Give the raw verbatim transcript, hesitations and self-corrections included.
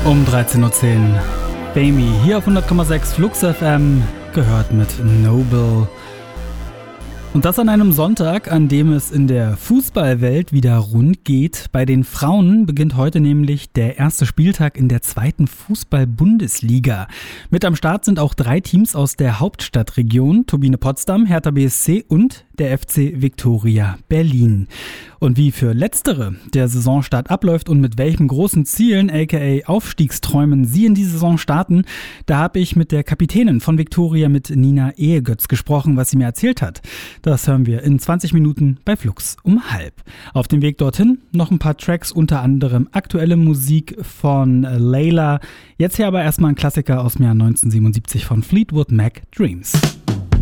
Um dreizehn Uhr zehn. Bamy hier auf hundert Komma sechs Flux F M, gehört mit Noble. Und das an einem Sonntag, an dem es in der Fußballwelt wieder rund geht. Bei den Frauen beginnt heute nämlich der erste Spieltag in der zweiten Fußball-Bundesliga. Mit am Start sind auch drei Teams aus der Hauptstadtregion: Turbine Potsdam, Hertha B S C und der F C Viktoria Berlin. Und wie für letztere der Saisonstart abläuft und mit welchen großen Zielen, aka Aufstiegsträumen, sie in die Saison starten, da habe ich mit der Kapitänin von Viktoria, mit Nina Ehegötz, gesprochen, was sie mir erzählt hat. Das hören wir in zwanzig Minuten bei Flux um halb. Auf dem Weg dorthin noch ein paar Tracks, unter anderem aktuelle Musik von Layla. Jetzt hier aber erstmal ein Klassiker aus dem Jahr neunzehnhundertsiebenundsiebzig von Fleetwood Mac, Dreams.